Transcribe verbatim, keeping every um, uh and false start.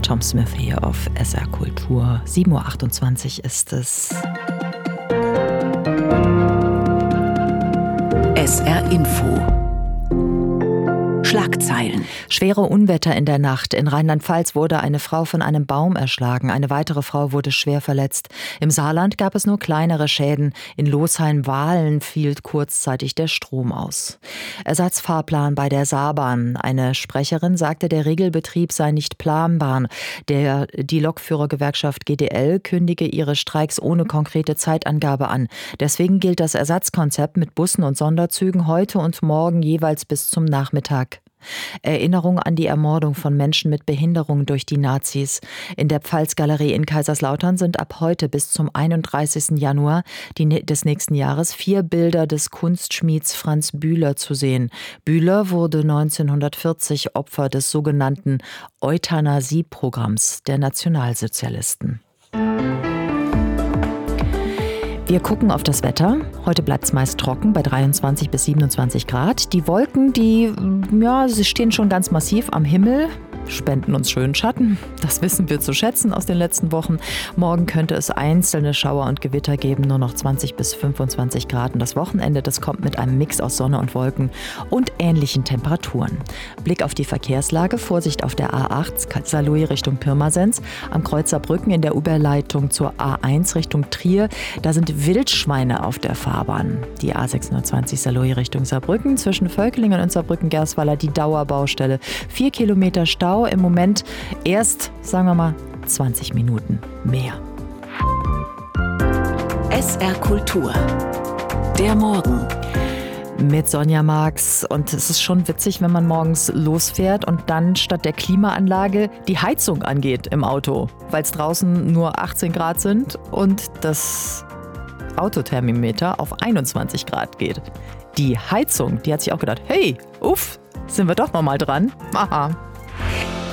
Tom Smith hier auf S R Kultur. sieben Uhr achtundzwanzig ist es. S R Info. Schlagzeilen. Schwere Unwetter in der Nacht. In Rheinland-Pfalz wurde eine Frau von einem Baum erschlagen. Eine weitere Frau wurde schwer verletzt. Im Saarland gab es nur kleinere Schäden. In Losheim-Wahlen fiel kurzzeitig der Strom aus. Ersatzfahrplan bei der Saarbahn. Eine Sprecherin sagte, der Regelbetrieb sei nicht planbar. Der, die Lokführergewerkschaft G D L kündige ihre Streiks ohne konkrete Zeitangabe an. Deswegen gilt das Ersatzkonzept mit Bussen und Sonderzügen heute und morgen jeweils bis zum Nachmittag. Erinnerung an die Ermordung von Menschen mit Behinderung durch die Nazis. In der Pfalzgalerie in Kaiserslautern sind ab heute bis zum einunddreißigsten Januar des nächsten Jahres vier Bilder des Kunstschmieds Franz Bühler zu sehen. Bühler wurde neunzehnhundertvierzig Opfer des sogenannten Euthanasie-Programms der Nationalsozialisten. Wir gucken auf das Wetter. Heute bleibt es meist trocken bei dreiundzwanzig bis siebenundzwanzig Grad. Die Wolken, die, ja, sie stehen schon ganz massiv am Himmel, spenden uns schönen Schatten. Das wissen wir zu schätzen aus den letzten Wochen. Morgen könnte es einzelne Schauer und Gewitter geben, nur noch zwanzig bis fünfundzwanzig Grad. Und das Wochenende, das kommt mit einem Mix aus Sonne und Wolken und ähnlichen Temperaturen. Blick auf die Verkehrslage. Vorsicht auf der A acht, Saarlouis Richtung Pirmasens. Am Kreuz Saarbrücken in der Überleitung zur A eins Richtung Trier. Da sind Wildschweine auf der Fahrbahn. Die A sechshundertzwanzig Saarlouis Richtung Saarbrücken. Zwischen Völklingen und Saarbrücken-Gersweiler die Dauerbaustelle. Vier Kilometer Stau. Im Moment erst, sagen wir mal, zwanzig Minuten mehr. S R Kultur. Der Morgen. Mit Sonja Marx. Und es ist schon witzig, wenn man morgens losfährt und dann statt der Klimaanlage die Heizung angeht im Auto, weil es draußen nur achtzehn Grad sind und das Autothermometer auf einundzwanzig Grad geht. Die Heizung, die hat sich auch gedacht, hey, uff, sind wir doch noch mal dran. Aha.